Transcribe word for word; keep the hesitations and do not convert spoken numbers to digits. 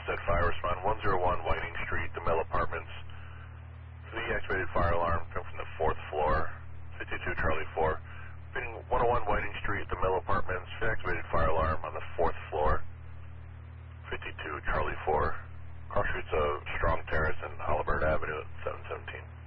Olmsted Fire, respond one oh one Whiting Street, the Mill Apartments. The activated fire alarm come from the fourth floor, fifty-two Charlie four. Reading one oh one Whiting Street, the Mill Apartments, activated fire alarm on the fourth floor, fifty-two Charlie four. Cross streets of Strong Terrace and Halliburton Avenue at seven seventeen.